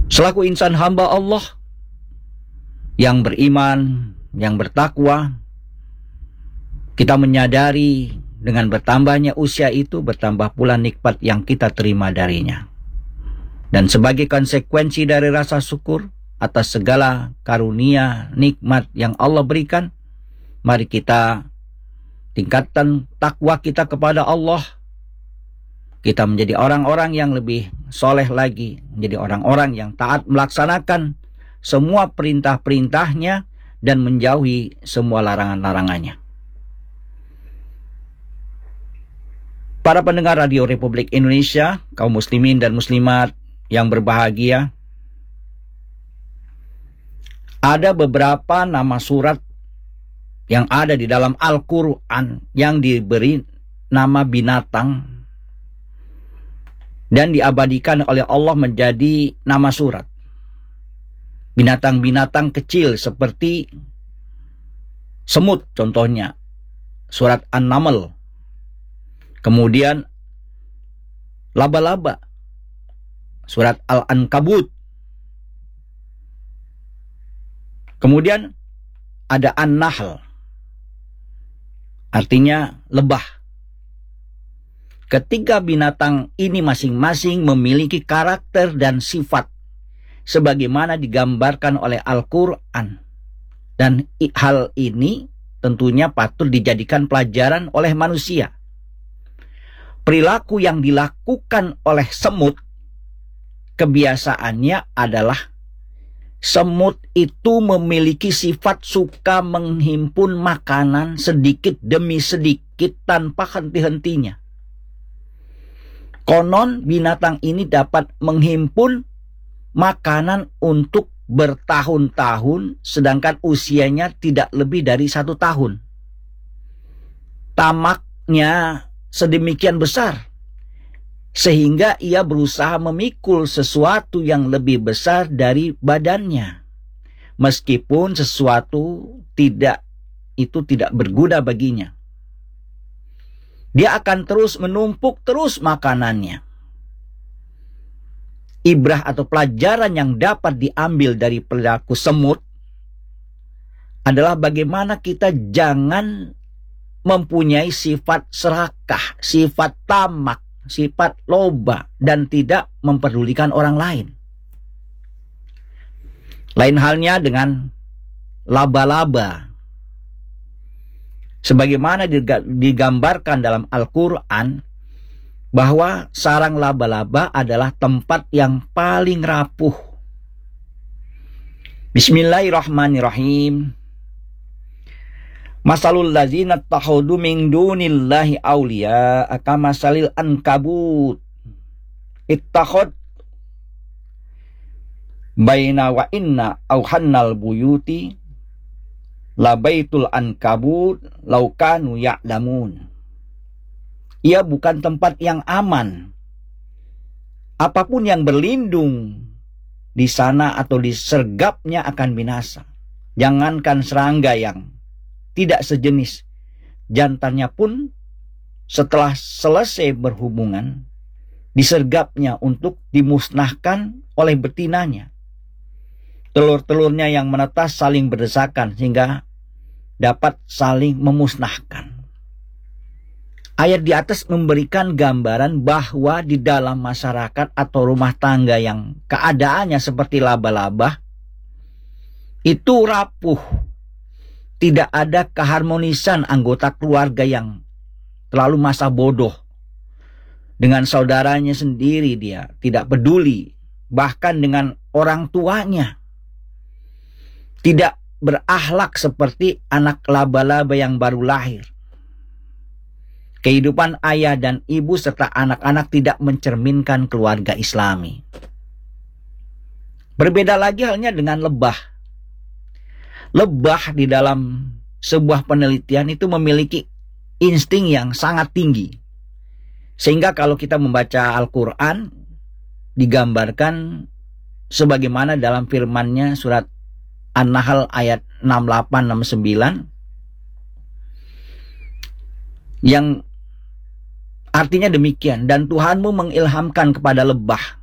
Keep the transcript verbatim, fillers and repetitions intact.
Selaku insan hamba Allah yang beriman, yang bertakwa, kita menyadari dengan bertambahnya usia itu, bertambah pula nikmat yang kita terima darinya. Dan sebagai konsekuensi dari rasa syukur atas segala karunia, nikmat yang Allah berikan, mari kita tingkatkan takwa kita kepada Allah. Kita menjadi orang-orang yang lebih soleh lagi, menjadi orang-orang yang taat melaksanakan semua perintah-perintahnya dan menjauhi semua larangan-larangannya. Para pendengar Radio Republik Indonesia, kaum muslimin dan muslimat yang berbahagia, ada beberapa nama surat yang ada di dalam Al-Quran yang diberi nama binatang dan diabadikan oleh Allah menjadi nama surat. Binatang-binatang kecil seperti semut contohnya, surat An-Naml. Kemudian laba-laba, surat Al-Ankabut. Kemudian ada An-Nahl, artinya lebah. Ketiga binatang ini masing-masing memiliki karakter dan sifat sebagaimana digambarkan oleh Al-Quran. Dan hal ini tentunya patut dijadikan pelajaran oleh manusia. Perilaku yang dilakukan oleh semut, kebiasaannya adalah semut itu memiliki sifat suka menghimpun makanan sedikit demi sedikit tanpa henti-hentinya. Konon binatang ini dapat menghimpun makanan untuk bertahun-tahun, sedangkan usianya tidak lebih dari satu tahun. Tamaknya sedemikian besar, sehingga ia berusaha memikul sesuatu yang lebih besar dari badannya, meskipun sesuatu tidak itu tidak berguna baginya. Dia akan terus menumpuk terus makanannya. Ibrah atau pelajaran yang dapat diambil dari perilaku semut adalah bagaimana kita jangan mempunyai sifat serakah, sifat tamak, sifat loba, dan tidak memperdulikan orang lain. Lain halnya dengan laba-laba. Sebagaimana digambarkan dalam Al-Quran, bahwa sarang laba-laba adalah tempat yang paling rapuh. Bismillahirrahmanirrahim. Masalul ladzina takhadu min dunillahi awliya akamasalil ankabut ittakhad baina wa inna auhannal buyuti labaitul ankabut laukanu ya'lamun. Ia bukan tempat yang aman. Apapun yang berlindung di sana atau disergapnya akan binasa. Jangankan serangga yang tidak sejenis, jantannya pun setelah selesai berhubungan disergapnya untuk dimusnahkan oleh betinanya. Telur-telurnya yang menetas saling berdesakan sehingga dapat saling memusnahkan. Ayat di atas memberikan gambaran bahwa di dalam masyarakat atau rumah tangga yang keadaannya seperti laba-laba itu rapuh. Tidak ada keharmonisan anggota keluarga yang terlalu masa bodoh. Dengan saudaranya sendiri dia tidak peduli. Bahkan dengan orang tuanya. Tidak berakhlak seperti anak laba-laba yang baru lahir. Kehidupan ayah dan ibu serta anak-anak tidak mencerminkan keluarga Islami. Berbeda lagi halnya dengan lebah. Lebah di dalam sebuah penelitian itu memiliki insting yang sangat tinggi. Sehingga kalau kita membaca Al-Quran, digambarkan sebagaimana dalam firman-Nya surat An-Nahl ayat enam puluh delapan enam puluh sembilan. Yang artinya demikian, dan Tuhanmu mengilhamkan kepada lebah